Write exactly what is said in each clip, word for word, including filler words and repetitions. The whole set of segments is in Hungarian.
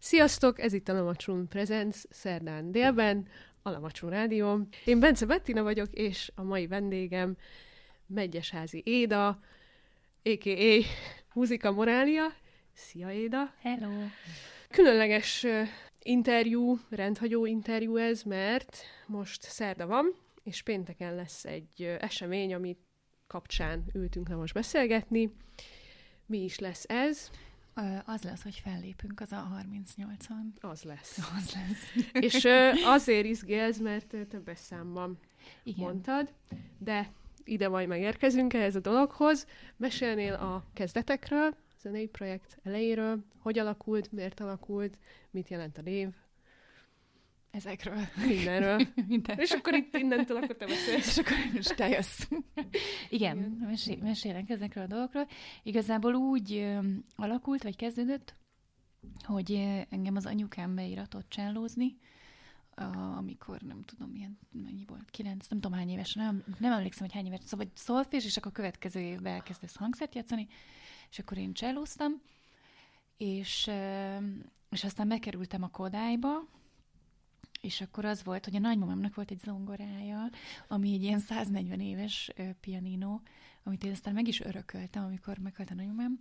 Sziasztok, ez itt a Lamacsún Presents szerdán délben, a Lamacsún Rádió. Én Bence Bettina vagyok, és a mai vendégem Medgyesházy Éda, á ká á. Muzika Morália. Szia, Éda! Hello! Különleges interjú, rendhagyó interjú ez, mert most szerda van, és pénteken lesz egy esemény, ami kapcsán ültünk le most beszélgetni. Mi is lesz ez? Az lesz, hogy fellépünk az A harmincnyolcon. Az lesz. Az lesz. És azért izgélsz, mert többes számban Igen. mondtad, de ide majd megérkezünk ehhez a dologhoz. Mesélnél a kezdetekről, a zenei projekt elejéről, hogy alakult, miért alakult, mit jelent a név? Ezekről. Mindenről. Minden. És akkor itt innentől akkor te beszélsz. És akkor most te jössz. Igen, Igen. Mesél, mesélek ezekről a dolgokról. Igazából úgy ö, alakult, vagy kezdődött, hogy ö, engem az anyukám beíratott csellózni, uh, amikor nem tudom, milyen, mennyi volt, kilenc, nem tudom hány éves, nem, nem emlékszem, hogy hány éves, szóval szolfés, és akkor a következő évben elkezdesz hangszert játszani, és akkor én csellóztam, és, ö, és aztán bekerültem a Kodályba, és akkor az volt, hogy a nagymamámnak volt egy zongorája, ami egy ilyen száznegyven éves uh, pianino, amit én aztán meg is örököltem, amikor meghalt a nagymamám,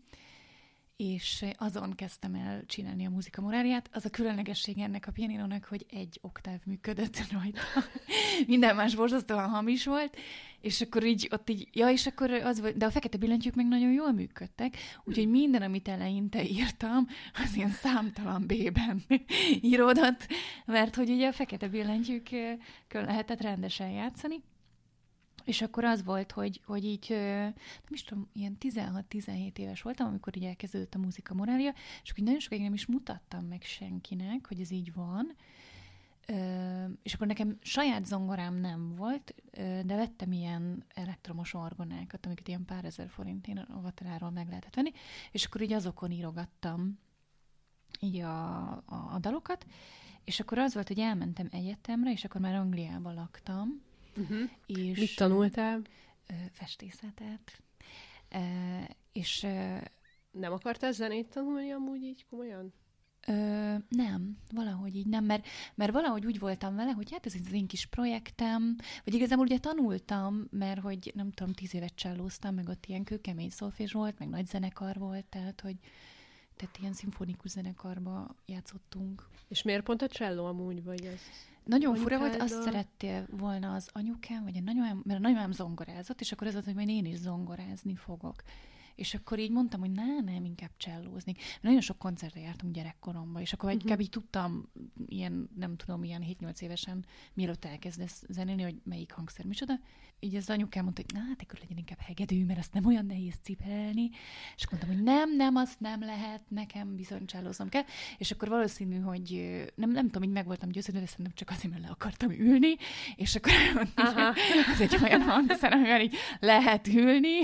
és azon kezdtem el csinálni a Muzika Moráliát. Az a különlegesség ennek a pianinónak, hogy egy oktáv működött rajta. Minden más borzasztóan hamis volt, és akkor így ott így, ja, és akkor az volt, de a fekete billentyűk meg nagyon jól működtek, úgyhogy minden, amit eleinte írtam, az ilyen számtalan B-ben íródott, mert hogy ugye a fekete billentyűkkel lehetett rendesen játszani. És akkor az volt, hogy, hogy így, nem is tudom, ilyen tizenhat-tizenhét éves voltam, amikor így elkezdődött a Muzika Morália, és akkor nagyon sokáig nem is mutattam meg senkinek, hogy ez így van. És akkor nekem saját zongorám nem volt, de vettem ilyen elektromos orgonákat, amiket ilyen pár ezer forintén a Vateráról meg lehetett venni, és akkor így azokon írogattam így a, a, a dalokat, és akkor az volt, hogy elmentem egyetemre, és akkor már Angliában laktam. Uh-huh. És mit tanultál? Festészetet. Uh, és uh, nem akartál zenét tanulni amúgy így komolyan? Uh, nem, valahogy így nem, mert, mert valahogy úgy voltam vele, hogy hát ez az én kis projektem, vagy igazából ugye tanultam, mert hogy nem tudom, tíz évet csellóztam, meg ott ilyen kőkemény szolfés volt, meg nagy zenekar volt, tehát hogy tehát ilyen szimfonikus zenekarba játszottunk. És miért pont a cselló amúgy, vagy ez? Nagyon fura volt, azt szerettél volna az anyukám, vagy a nagymamám, mert a nagymamám zongorázott, és akkor az volt, hogy majd én is zongorázni fogok. És akkor így mondtam, hogy ne, nem, inkább csellózni. Nagyon sok koncertre jártunk gyerekkoromban, és akkor uh-huh. inkább így tudtam, ilyen, nem tudom, ilyen hét-nyolc évesen, mielőtt elkezdesz zenélni, hogy melyik hangszer micsoda. Így az anyukám mondta, hogy na, hát akkor legyen inkább hegedű, mert azt nem olyan nehéz cipelni. És akkor mondtam, hogy nem, nem, azt nem lehet, nekem bizony csellóznom kell. És akkor valószínű, hogy nem, nem tudom, így meg voltam győződve, de szerintem csak azért, mert le akartam ülni, és akkor mondtam, az egy olyan hangszer, amivel így lehet ülni.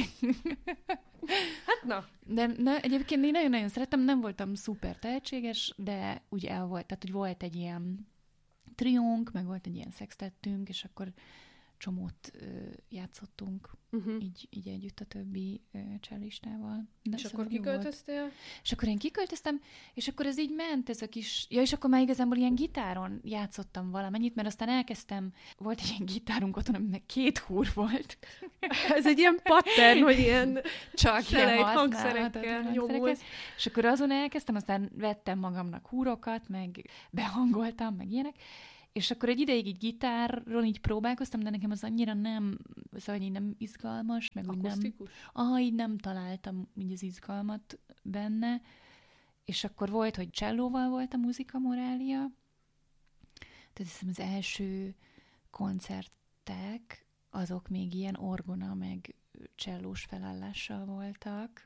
Hát na. De na, egyébként én nagyon-nagyon szerettem, nem voltam szuper tehetséges, de úgy el volt, tehát hogy volt egy ilyen triónk, meg volt egy ilyen szextettünk, és akkor csomót ö, játszottunk uh-huh. így, így együtt a többi ö, csellistával. De és akkor kiköltöztél? Volt. És akkor én kiköltöztem, és akkor ez így ment, ez a kis... Ja, és akkor már igazából ilyen gitáron játszottam valamennyit, mert aztán elkezdtem, volt egy ilyen gitárunk otthon, aminek két húr volt. Ez egy ilyen pattern, hogy ilyen csak ilyen hangszerekkel nyomult. És akkor azon elkezdtem, aztán vettem magamnak húrokat, meg behangoltam, meg ilyenek. És akkor egy ideig így gitárról így próbálkoztam, de nekem az annyira nem, szóval így nem izgalmas, meg úgy nem... Aha, így nem találtam így az izgalmat benne. És akkor volt, hogy csellóval volt a Muzika Morália. Tehát hiszem az első koncertek, azok még ilyen orgona, meg csellós felállással voltak.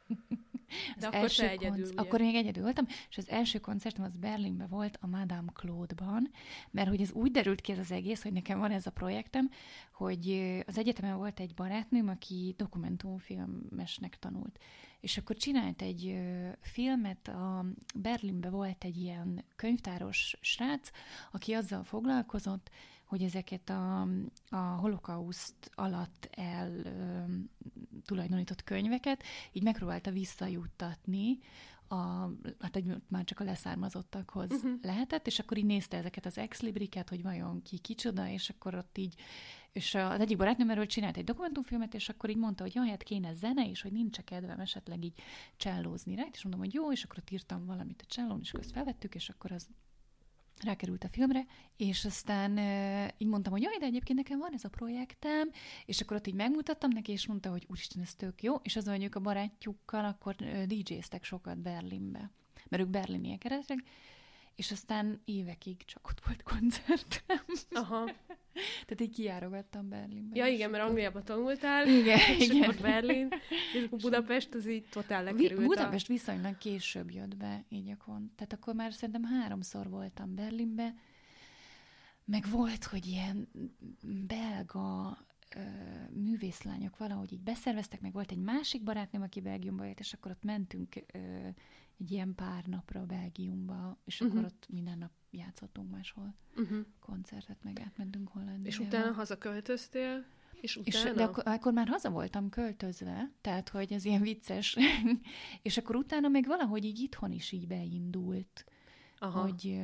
De akkor első te egyedül, konc- Akkor még egyedül voltam, és az első koncertem az Berlinben volt, a Madame Claude-ban, mert hogy ez úgy derült ki ez az egész, hogy nekem van ez a projektem, hogy az egyetemen volt egy barátnőm, aki dokumentumfilmesnek tanult. És akkor csinált egy filmet, a Berlinben volt egy ilyen könyvtáros srác, aki azzal foglalkozott, hogy ezeket a, a holokauszt alatt el ö, tulajdonított könyveket így megpróbálta visszajuttatni a, hát egy, már csak a leszármazottakhoz uh-huh. lehetett, és akkor így nézte ezeket az ex-libriket, hogy vajon ki kicsoda, és akkor ott így, és az egyik barátnőm erről csinált egy dokumentumfilmet, és akkor így mondta, hogy jaj, hát kéne zene, és hogy nincs kedvem esetleg így csellózni rá, és mondom, hogy jó, és akkor ott írtam valamit a csellón, és azt felvettük, és akkor az rákerült a filmre, és aztán uh, így mondtam, hogy jaj, de egyébként nekem van ez a projektem, és akkor ott így megmutattam neki, és mondta, hogy úristen, ez tök jó, és azon, hogy ők a barátjukkal akkor uh, dé jéztek sokat Berlinbe, mert ők berliniek eredetileg, és aztán évekig csak ott volt koncertem. Aha. Tehát így kijárogattam Berlinbe. Ja, igen, mert Angliában tanultál, igen, és igen. akkor Berlin, és akkor Budapest az így totál lekerült. Budapest a... viszonylag később jött be, így akkor. Tehát akkor már szerintem háromszor voltam Berlinbe, meg volt, hogy ilyen belga ö, művészlányok valahogy így beszerveztek, meg volt egy másik barátnőm, aki Belgiumba jött, és akkor ott mentünk ö, egy ilyen pár napra Belgiumba, és uh-huh. akkor ott minden nap játszottunk máshol uh-huh. koncertet, meg átmentünk Hollandiába. És utána hazaköltöztél? És utána? És, de akkor, akkor már haza voltam költözve, tehát, hogy ez ilyen vicces. És akkor utána még valahogy így itthon is így beindult. Aha. Hogy...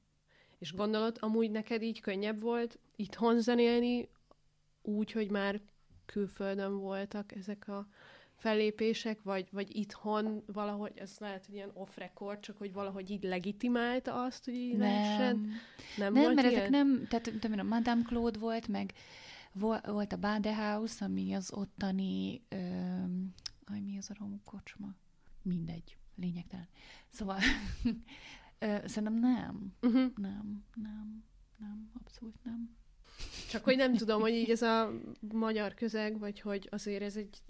És gondolod, amúgy neked így könnyebb volt itthon zenélni, úgy, hogy már külföldön voltak ezek a fellépések, vagy, vagy itthon valahogy, ez lehet, hogy ilyen off-record, csak hogy valahogy így legitimálta azt, hogy így lehessen? Nem, nem, nem mert ilyen? Ezek nem, tehát tudom, a Madame Claude volt, meg volt a Badehouse, ami az ottani, öm, aj, mi az a romú kocsma? Mindegy, lényegtelen. Szóval ö, szerintem nem, uh-huh. nem, nem, nem, abszolút nem. Csak hogy nem tudom, hogy így ez a magyar közeg, vagy hogy azért ez egy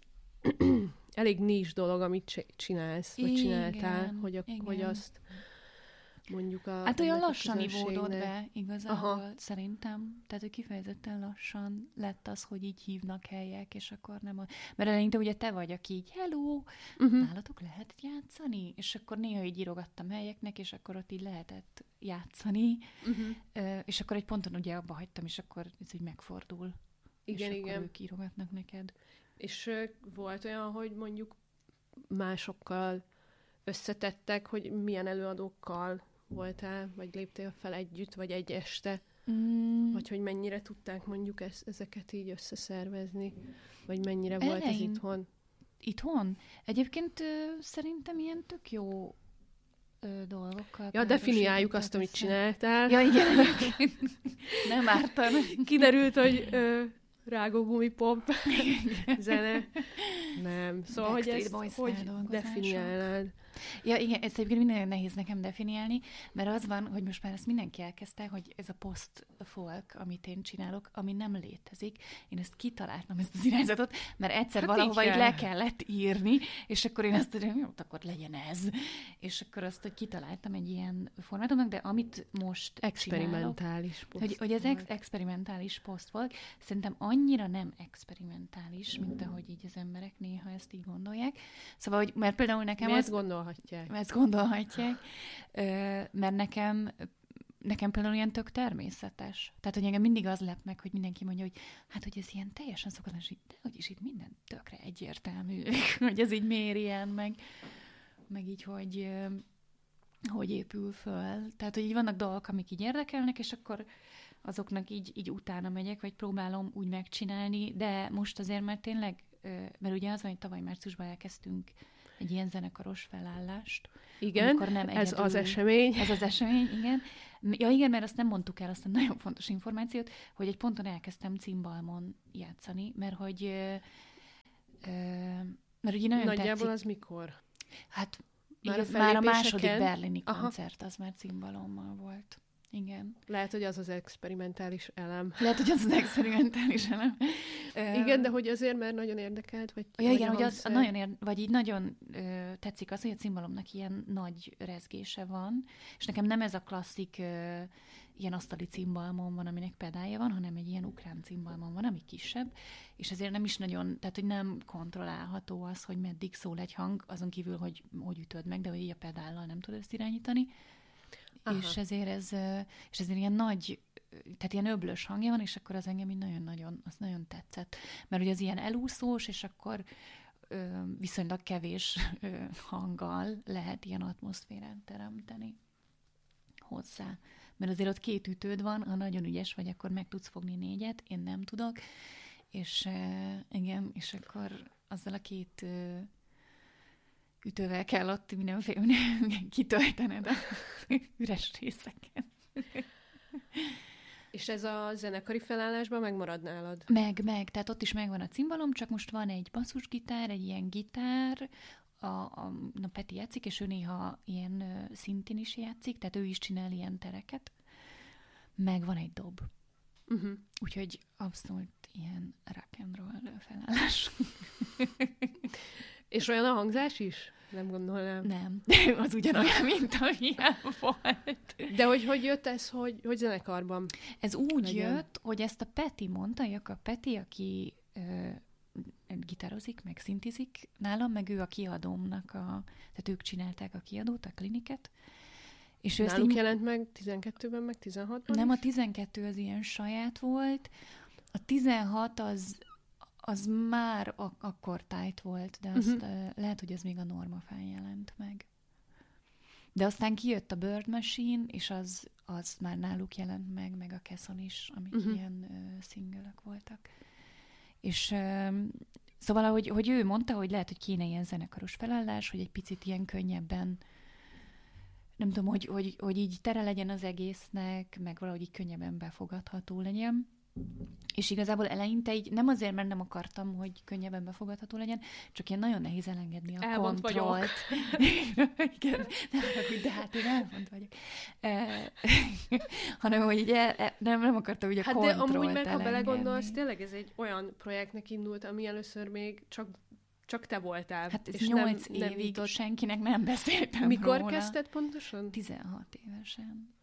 elég nincs dolog, amit csinálsz, vagy igen, csináltál, hogy, a, hogy azt mondjuk a... Hát olyan lassan ivódott be igazából, aha. szerintem. Tehát, hogy kifejezetten lassan lett az, hogy így hívnak helyek, és akkor nem... A... Mert eleinte ugye te vagy, aki így, hello, uh-huh. nálatok lehet játszani? És akkor néha így írogattam helyeknek, és akkor ott így lehetett játszani. Uh-huh. És akkor egy ponton ugye abba hagytam, és akkor ez úgy megfordul. Igen, és igen. akkor ők írogatnak neked. És uh, volt olyan, hogy mondjuk másokkal összetettek, hogy milyen előadókkal voltál, vagy léptél fel együtt, vagy egy este, mm. vagy hogy mennyire tudták mondjuk ez, ezeket így összeszervezni, vagy mennyire Elein. volt ez itthon? Itthon? Egyébként uh, szerintem ilyen tök jó uh, dolgokkal. Ja, definiáljuk azt, amit csináltál. Ja, igen. Nem ártan. Kiderült, hogy... Uh, rágógumi pop zene. Nem. Szóval, Backstreet hogy ezt hogy definiálnád? Ja, igen, ez egyébként nagyon nehéz nekem definiálni, mert az van, hogy most már ezt mindenki elkezdte, hogy ez a post-folk, amit én csinálok, ami nem létezik. Én ezt kitaláltam, ezt az irányzatot, mert egyszer hát valahova így le kellett írni, és akkor én azt tudom, jó, akkor legyen ez. És akkor azt, hogy kitaláltam egy ilyen formátumnak, de amit most experimentális csinálok, hogy, hogy ez ex- experimentális post-folk, szerintem annyira nem experimentális, mint ahogy így az emberek néha ezt így gondolják. Szóval, hogy, mert például nekem Mi az... ezt gondolhatják. Ezt gondolhatják, mert nekem, nekem például ilyen tök természetes. Tehát, hogy engem mindig az lep meg, hogy mindenki mondja, hogy hát, hogy ez ilyen teljesen szokatlan, de hogy is itt minden tökre egyértelmű, hogy ez így miért ilyen, meg, meg így, hogy, hogy épül föl. Tehát, hogy így vannak dolgok, amik így érdekelnek, és akkor azoknak így, így utána megyek, vagy próbálom úgy megcsinálni, de most azért, mert tényleg, mert ugye az van, hogy tavaly márciusban elkezdtünk egy ilyen zenekaros felállást. Igen, nem egyedül, ez az esemény. Ez az esemény, igen. Ja, igen, mert azt nem mondtuk el, azt a nagyon fontos információt, hogy egy ponton elkezdtem cimbalmon játszani, mert hogy ö, ö, mert ugye nagyon nagyjából tetszik. Az mikor? Hát már a, már a második berlini aha. koncert, az már cimbalommal volt. Igen. Lehet, hogy az az experimentális elem. Lehet, hogy az az experimentális elem. Igen, de hogy azért, mert nagyon érdekelt, vagy... Ja, igen, hogy az nagyon ér, vagy így nagyon ö, tetszik az, hogy a cimbalomnak ilyen nagy rezgése van, és nekem nem ez a klasszik ö, ilyen asztali cimbalmon van, aminek pedálja van, hanem egy ilyen ukrán cimbalmon van, ami kisebb, és ezért nem is nagyon, tehát hogy nem kontrollálható az, hogy meddig szól egy hang, azon kívül, hogy hogy ütöd meg, de hogy így a pedállal nem tudod ezt irányítani. Aha. És ezért ez, és ezért ilyen nagy, tehát ilyen öblös hangja van, és akkor az engem így nagyon-nagyon, az nagyon tetszett. Mert ugye az ilyen elúszós, és akkor ö, viszonylag kevés ö, hanggal lehet ilyen atmoszférát teremteni hozzá. Mert azért ott két ütőd van, ha nagyon ügyes vagy, akkor meg tudsz fogni négyet, én nem tudok, és uh, igen, és akkor azzal a két uh, ütővel kell ott mindenféle kitöltened az üres részeket. És ez a zenekari felállásban megmarad nálad? Meg, meg. Tehát ott is megvan a cimbalom, csak most van egy basszusgitár, egy ilyen gitár, a, a, a Peti játszik, és ő néha ilyen uh, szintén is játszik, tehát ő is csinál ilyen tereket. Meg van egy dob. Uh-huh. Úgyhogy abszolút ilyen rock and roll felállás. És olyan a hangzás is? Nem gondolnám. Nem. Az ugyanolyan, mint amilyen volt. De hogy hogy jött ez, hogy, hogy zenekarban? Ez úgy legyen. jött, hogy ezt a Peti mondta, Jakab Peti, aki ö, gitározik, meg szintizik nálam, meg ő a kiadómnak, a, tehát ők csinálták a kiadót, a kliniket. És náluk így, jelent meg tizenkettőben, meg tizenhatban Nem, is? a tizenkettő az ilyen saját volt. A tizenhat az, az már ak- akkor tájt volt, de azt uh-huh. uh, lehet, hogy az még a Normafán jelent meg. De aztán kijött a Bird Machine, és az, az már náluk jelent meg, meg a Kesson is, amik uh-huh. ilyen uh, szingölök voltak. És uh, szóval, hogy, hogy ő mondta, hogy lehet, hogy kéne ilyen zenekaros felállás, hogy egy picit ilyen könnyebben, nem tudom, hogy, hogy, hogy így tere legyen az egésznek, meg valahogy így könnyebben befogadható legyen. És igazából eleinte így nem azért, mert nem akartam, hogy könnyebben befogadható legyen, csak ilyen nagyon nehéz elengedni a elvont kontrollt. Igen, nem, de hát én elvont vagyok. Eh, hanem, hogy így el, el, nem, nem akartam úgy a hát kontrollt de amúgy meg, elengedni. Ha belegondolsz, tényleg ez egy olyan projektnek indult, ami először még csak Csak te voltál. Hát ez és nyolc nem, évig nem senkinek nem beszéltem Mikor róla. kezdted pontosan? tizenhat évesen.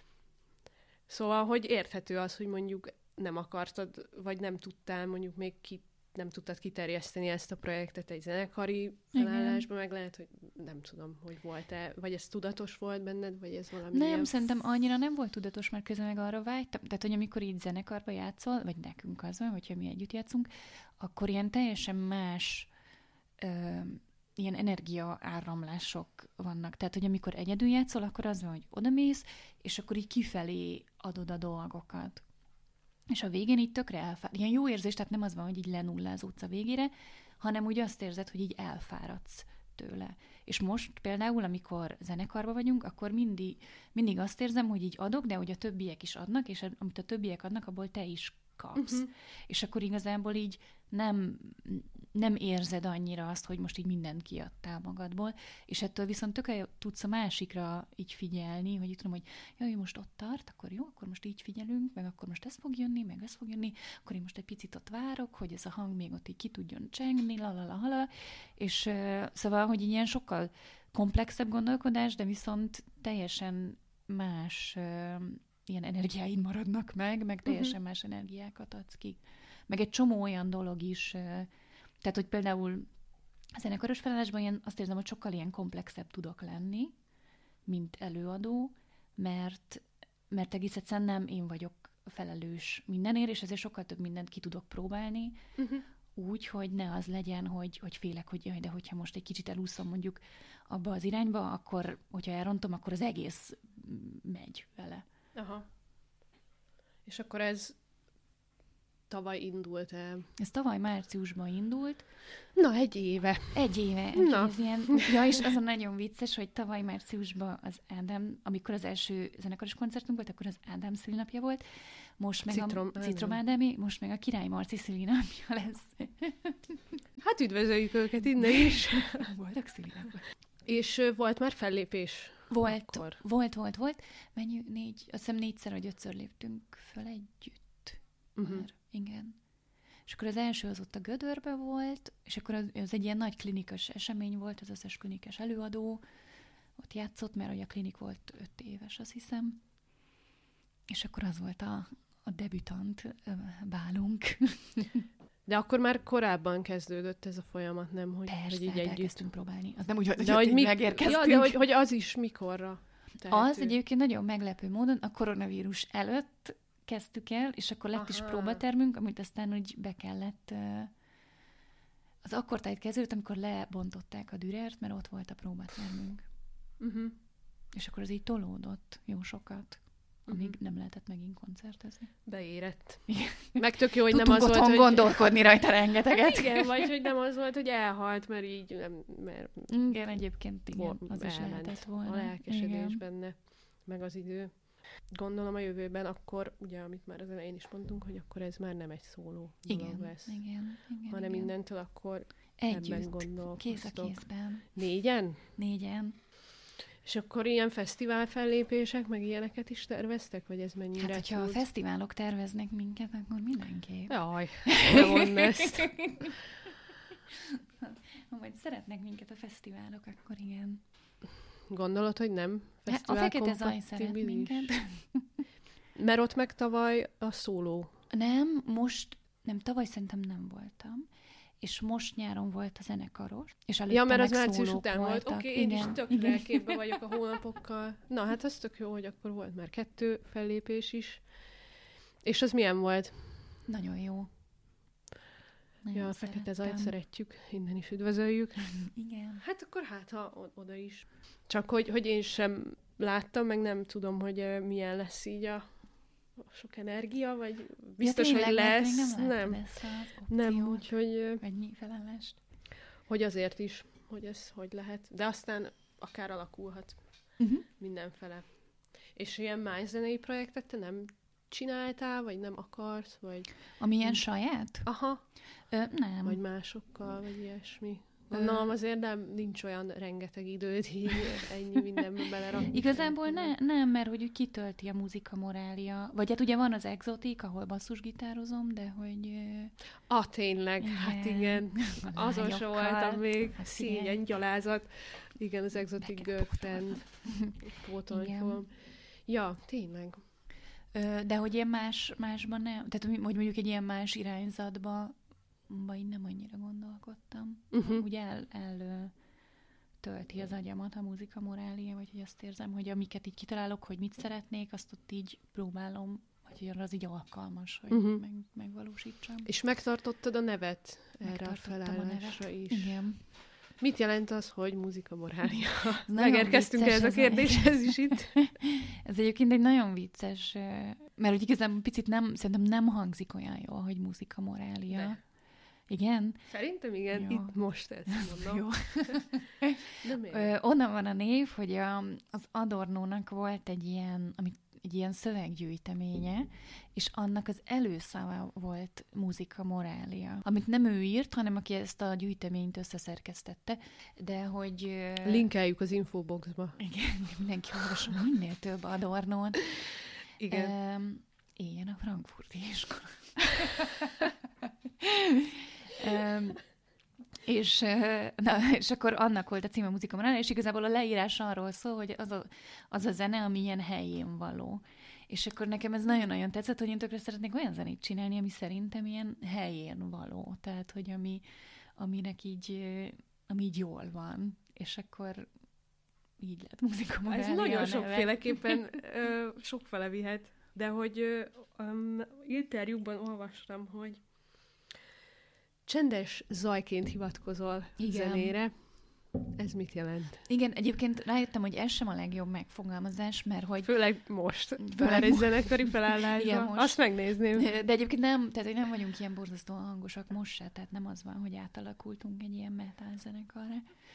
Szóval, hogy érthető az, hogy mondjuk nem akartad, vagy nem tudtál mondjuk még ki, nem tudtad kiterjeszteni ezt a projektet egy zenekari felállásba, meg lehet, hogy nem tudom, hogy volt-e, vagy ez tudatos volt benned, vagy ez valami... Nem, ilyen... szerintem annyira nem volt tudatos, mert közben meg arra vágytam. Tehát, hogy amikor így zenekarba játszol, vagy nekünk az van, hogyha mi együtt játszunk, akkor ilyen teljesen más Ö, ilyen energia áramlások vannak. Tehát, hogy amikor egyedül játszol, akkor az van, hogy odamész, és akkor így kifelé adod a dolgokat. És a végén így tökre elfárad. Ilyen jó érzés, tehát nem az van, hogy így lenullázódsz a végére, hanem úgy azt érzed, hogy így elfáradsz tőle. És most például, amikor zenekarban vagyunk, akkor mindig, mindig azt érzem, hogy így adok, de hogy a többiek is adnak, és amit a többiek adnak, abból te is kapsz. Uh-huh. És akkor igazából így nem, nem érzed annyira azt, hogy most így mindent kiadtál magadból, és ettől viszont tökéletesen tudsz a másikra így figyelni, hogy így tudom, hogy jaj, most ott tart, akkor jó, akkor most így figyelünk, meg akkor most ez fog jönni, meg ez fog jönni, akkor én most egy picit ott várok, hogy ez a hang még ott így ki tudjon csengni, lalalahala, és uh, szóval, hogy ilyen sokkal komplexebb gondolkodás, de viszont teljesen más uh, ilyen energiáid maradnak meg, meg teljesen uh-huh. más energiákat adsz ki. Meg egy csomó olyan dolog is, tehát, hogy például a zenekaros felállásban ilyen, azt érzem, hogy sokkal ilyen komplexebb tudok lenni, mint előadó, mert, mert egész egyszerűen nem én vagyok felelős mindenért, és ezért sokkal több mindent ki tudok próbálni, uh-huh. úgy, hogy ne az legyen, hogy, hogy félek, hogy jaj, de hogyha most egy kicsit elúszom mondjuk abba az irányba, akkor, hogyha elrontom, akkor az egész megy vele. Aha. És akkor ez tavaly indult el. Ez tavaly márciusban indult. Na, egy éve. Egy éve. Na. Ez ilyen, ja, és az a nagyon vicces, hogy tavaly márciusban az Ádám, amikor az első zenekaros koncertünk volt, akkor az Ádám szülinapja volt, most meg Citrom, a Citrom Ádámi, most meg a Király Marci szülinapja lesz. Hát üdvözöljük őket innen is. Voltak szülinapja. És volt már fellépés? Volt, akkor. volt, volt, volt. Mennyi, négy, azt hiszem négyszer vagy ötször léptünk föl együtt. Uh-huh. Már, igen. És akkor az első az ott a Gödörbe volt, és akkor az, az egy ilyen nagy klinikas esemény volt, az összes klinikas előadó ott játszott, mert hogy a klinik volt öt éves, azt hiszem. És akkor az volt a, a debütant bálunk. De akkor már korábban kezdődött ez a folyamat, nem? Hogy, Persze, hogy így hát együtt elkezdtünk próbálni. Az nem úgy, hogy, de hogy mi... megérkeztünk. Ja, de hogy, hogy az is mikorra tehető? Az egyébként nagyon meglepő módon a koronavírus előtt kezdtük el, és akkor lett Aha. is próbatermünk, amit aztán úgy be kellett uh, az akkor tájt kezdődött, amikor lebontották a Dürert, mert ott volt a próbatermünk. Uh-huh. És akkor az így tolódott jó sokat, amíg uh-huh. nem lehetett megint koncertezni. Beérett. Meg tök jó, hogy Tudtunk nem az volt, hogy... gondolkodni rajta rengeteget. Hát igen, vagy hogy nem az volt, hogy elhalt, mert így nem... Mert igen, egyébként igen, az is lehetett volna. A lelkesedés igen. benne, meg az idő. Gondolom a jövőben akkor, ugye, amit már az elején is mondtunk, hogy akkor ez már nem egy szóló dolog lesz. Igen, igen, hanem igen. Mindentől akkor együtt, ebben gondolkoztok. Kéz a kézben. Négyen? Négyen. És akkor ilyen fesztivál fellépések, meg ilyeneket is terveztek? Vagy ez mennyire Hát, hogyha tud? A fesztiválok terveznek minket, akkor mindenképp. Jaj, ne mondd ezt. Ha majd szeretnek minket a fesztiválok, akkor igen. Gondolod, hogy nem fesztivál a Fekete Zaj szeret minket. Mert ott meg tavaly a szóló. Nem, most, nem, tavaly szerintem nem voltam. És most nyáron volt a zenekaros. És ja, mert az március után volt. Oké, okay, én is tök lelképben vagyok a hónapokkal. Na, hát az tök jó, hogy akkor volt már kettő fellépés is. És az milyen volt? Nagyon jó. Nagyon ja, a Fekete Zajt szeretjük, innen is üdvözöljük. Igen. Hát akkor hát, ha oda is. Csak hogy, hogy én sem láttam, meg nem tudom, hogy milyen lesz így a sok energia, vagy biztos, ja, tényleg, hogy lesz. Nem, nem, lesz nem úgyhogy... Vagy mi felállást. Hogy azért is, hogy ez hogy lehet. De aztán akár alakulhat uh-huh. mindenfele. És ilyen más zenei projektet te nem csináltál, vagy nem akarsz, vagy... Amilyen saját? Aha. Ö, nem. Vagy másokkal, vagy ilyesmi. Gondolom azért nem, nincs olyan rengeteg időd, így ennyi mindenbe belerakni. Igazából ne, nem, mert hogy kitölti a muzika morália. Vagy hát ugye van az Exotik, ahol basszusgitározom, de hogy... Ah, tényleg, igen. Hát igen. Azon se voltam még. Hát szégyen, gyalázat. Igen, az Exotic Girlfriend. Pótolnyfom. Ja, tényleg. De hogy ilyen más, másban nem, tehát hogy mondjuk egy ilyen más irányzatba vagy nem annyira gondolkodtam. Uh-huh. Úgy el, el tölti az agyamat a muzika morália, vagy hogy azt érzem, hogy amiket így kitalálok, hogy mit szeretnék, azt ott így próbálom, hogy az így alkalmas, hogy uh-huh. meg, megvalósítsam. És megtartottad a nevet erre a felállásra is. Igen. Mit jelent az, hogy muzika morália? Megérkeztünk ez a kérdéshez is itt. Ez egyébként egy nagyon vicces, mert úgy igazán picit nem, szerintem nem hangzik olyan jól, hogy muzika morália. De. Igen? Szerintem igen, jó. Itt most ezt mondom. Jó. Ö, onnan van a név, hogy a, az Adornónak volt egy ilyen, amit, egy ilyen szöveggyűjteménye, és annak az előszava volt muzika morália. Amit nem ő írt, hanem aki ezt a gyűjteményt összeszerkesztette, de hogy... Linkeljük az infoboxba. Igen, mindenki olvasson minél több Adornón. Igen. Um, éljen a frankfurti iskola. Um, és, na, és akkor annak volt a címe Muzika Morália, és igazából a leírás arról szól, hogy az a, az a zene, ami ilyen helyén való. És akkor nekem ez nagyon-nagyon tetszett, hogy én tökre szeretnék olyan zenét csinálni, ami szerintem ilyen helyén való. Tehát, hogy ami, aminek így, ami így jól van. És akkor így lett Muzika Morália. Ez nagyon sokféleképpen sokfele vihet. De hogy um, interjúkban olvastam, hogy csendes zajként hivatkozol igen. zenére. Ez mit jelent? Igen, egyébként rájöttem, hogy ez sem a legjobb megfogalmazás, mert hogy... Főleg most. Főleg egy zenekari felállásban. Azt megnézném. De egyébként nem, tehát nem vagyunk ilyen borzasztóan hangosak most se, tehát nem az van, hogy átalakultunk egy ilyen metal zenekarra.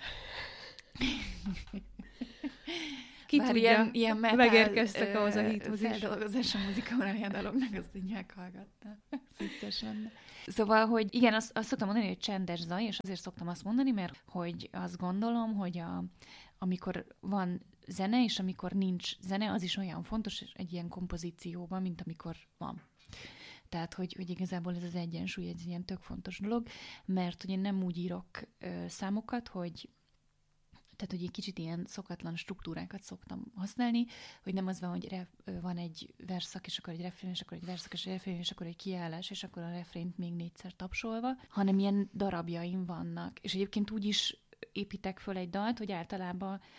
Ki Bár tudja, ilyen, ilyen metal, megérkeztek ahhoz a hithoz is. Feldolgozás a Muzika Morália daloknak, azt így meghallgattam. Vicces lenne. Szóval, hogy igen, azt, azt szoktam mondani, hogy csendes zaj, és azért szoktam azt mondani, mert hogy azt gondolom, hogy a, amikor van zene, és amikor nincs zene, az is olyan fontos egy ilyen kompozícióban, mint amikor van. Tehát, hogy, hogy igazából ez az egyensúly egy ilyen tök fontos dolog, mert hogy én nem úgy írok ö, számokat, hogy tehát, hogy egy kicsit ilyen szokatlan struktúrákat szoktam használni, hogy nem az van, hogy ref, van egy verszak, és akkor egy refrén, és akkor egy verszak, és egy refrén, és akkor egy kiállás, és akkor a refrént még négyszer tapsolva, hanem ilyen darabjaim vannak. És egyébként úgy is építek föl egy dalt, hogy általában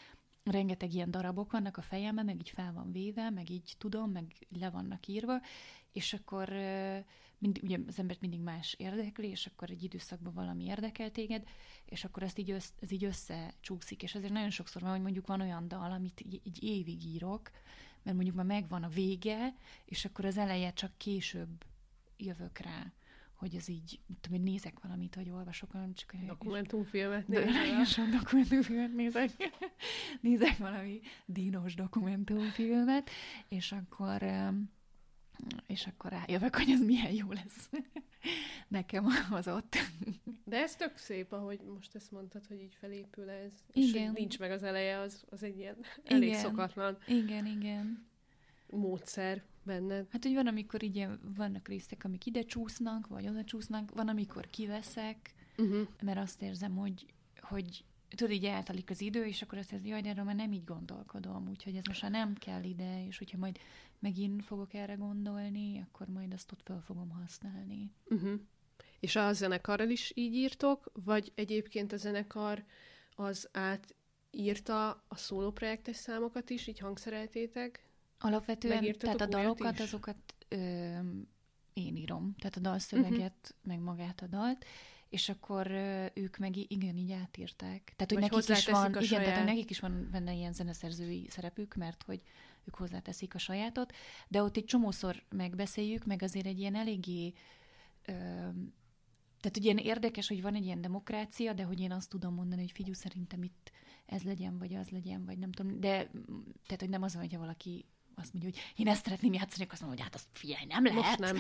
rengeteg ilyen darabok vannak a fejemben, meg így fel van véve, meg így tudom, meg le vannak írva, és akkor mind, ugye az embert mindig más érdekli, és akkor egy időszakban valami érdekel téged, és akkor ezt így, össze, ez így összecsúszik, és ezért nagyon sokszor van, hogy mondjuk van olyan dal, amit így, így évig írok, mert mondjuk már megvan a vége, és akkor az eleje csak később jövök rá, hogy ez így, tudom, hogy nézek valamit, vagy olvasok valamit, csak dokumentumfilmet nézek. Nagyon sok dokumentumfilmet nézek. Nézek valami dínos dokumentumfilmet, és akkor, és akkor rájövök, hogy ez milyen jó lesz nekem az ott. De ez tök szép, ahogy most ezt mondtad, hogy így felépül ez. És igen. hogy nincs meg az eleje, az, az egy ilyen elég igen. szokatlan igen, igen. módszer benned. Hát, hogy van, amikor így vannak részek, amik ide csúsznak, vagy oda csúsznak, van, amikor kiveszek, uh-huh. mert azt érzem, hogy, hogy tudod, így eltelik az idő, és akkor azt érzem, jaj, de erről már nem így gondolkodom, úgyhogy ez most már nem kell ide, és hogyha majd megint fogok erre gondolni, akkor majd azt ott fel fogom használni. Uh-huh. És a zenekarral is így írtok, vagy egyébként a zenekar az átírta a szólóprojektes számokat is, így hangszereltétek? Alapvetően, tehát a dalokat, azokat ö, én írom. Tehát a dalszöveget, uh-huh. meg magát a dalt, és akkor ö, ők meg igen, így átírták. Tehát, hogy nekik is van, igen, saját... tehát, nekik is van benne ilyen zeneszerzői szerepük, mert hogy ők hozzáteszik a sajátot, de ott egy csomószor megbeszéljük, meg azért egy ilyen eléggé ö, tehát ugye ilyen érdekes, hogy van egy ilyen demokrácia, de hogy én azt tudom mondani, hogy figyelj, szerintem itt ez legyen, vagy az legyen, vagy nem tudom, de tehát, hogy nem az van, hogyha valaki azt mondja, hogy én ezt szeretném játszani, akkor azt mondom, hogy hát azt figyelj, nem lehet. Most nem.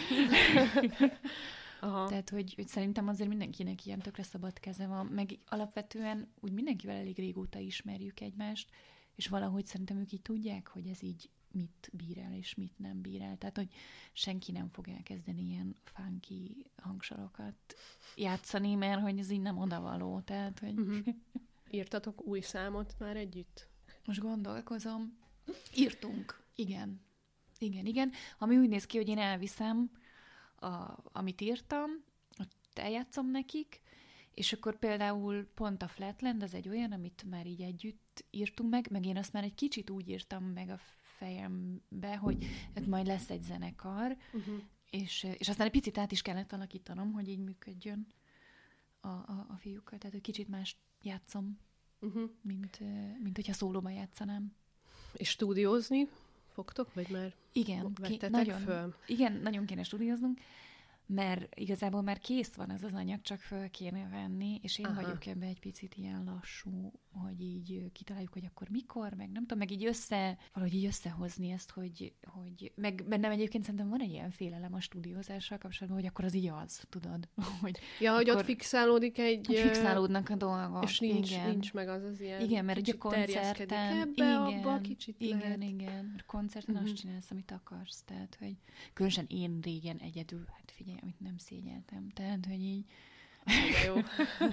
Aha. Tehát, hogy, hogy szerintem azért mindenkinek ilyen tökre szabad keze van, meg alapvetően úgy mindenkivel elég régóta ismerjük egymást, és valahogy szerintem ők így tudják, hogy ez így mit bír el, és mit nem bír el. Tehát, hogy senki nem fog elkezdeni ilyen funky hangsorokat játszani, mert hogy ez így nem odavaló. Tehát, hogy... Uh-huh. Írtatok új számot már együtt? Most gondolkozom. Írtunk. Igen. Igen, igen. Ami úgy néz ki, hogy én elviszem, a, amit írtam, ott eljátszom nekik, és akkor például pont a Flatland az egy olyan, amit már így együtt írtunk meg, meg én azt már egy kicsit úgy írtam meg a fejembe, hogy majd lesz egy zenekar, uh-huh. és, és aztán egy picit át is kellett alakítanom, hogy így működjön a, a, a fiúkkal. Tehát, hogy kicsit más játszom, uh-huh. mint, mint hogyha szólóban játszanám. És stúdiózni fogtok, vagy már igen, vettetek ki, nagyon, föl? Igen, nagyon kéne stúdióznunk, mert igazából már kész van ez az anyag, csak föl kéne venni, és én Aha. vagyok ebben egy picit ilyen lassú, hogy így kitaláljuk, hogy akkor mikor, meg nem tudom, meg így össze, valahogy így összehozni ezt, hogy, hogy meg bennem egyébként szerintem van egy ilyen félelem a stúdiózással kapcsolatban, hogy akkor az így az, tudod? Hogy ja, hogy ott fixálódik egy... Hogy fixálódnak a dolgok. És nincs, igen. nincs meg az az ilyen... Igen, mert ugye koncerten... Ebbe, igen, abba kicsit igen, lehet. igen, mert koncerten uh-huh. azt csinálsz, amit akarsz, tehát, hogy különösen én régen egyedül, hát figyelj, amit nem szégyeltem. Tehát, hogy így... De jó.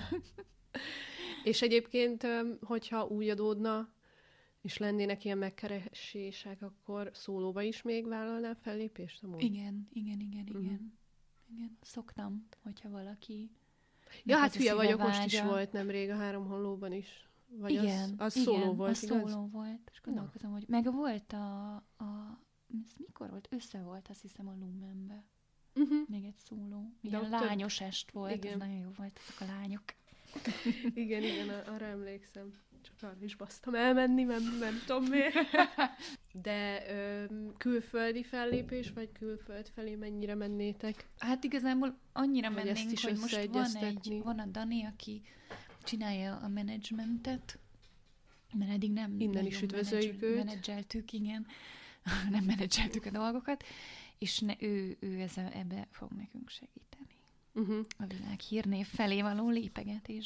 És egyébként, hogyha úgy adódna, és lennének ilyen megkeresések, akkor szólóba is még vállalnál fellépést? Amúgy? Igen, igen, igen, igen. Uh-huh. Igen, szoktam, hogyha valaki... Ja, hát hülye vagyok, vágya. Most is volt nemrég a Három Hollóban is. Vagy igen, az, az igen, szóló volt, az igaz? szóló volt. És gondolkozom, no. hogy meg volt a... a ez mikor volt? Össze volt, azt hiszem, a Lumenbe. Uh-huh. Még egy szóló. Ilyen lányos több... est volt, igen. Ez nagyon jó volt, ezek a lányok. Igen, igen, arra emlékszem. Csak arra is basztam elmenni, mert nem tudom miért. De ö, külföldi fellépés, vagy külföld felé mennyire mennétek? Hát igazából annyira vagy mennénk, hogy most van, egy, van a Dani, aki csinálja a menedzsmentet, mert eddig nem innen is üdvözöljük őt. Menedzseltük, igen. Nem menedzseltük a dolgokat, és ne, ő, ő ezzel, ebbe fog nekünk segíteni. Uh-huh. A világ hírnév felé való lépegetés.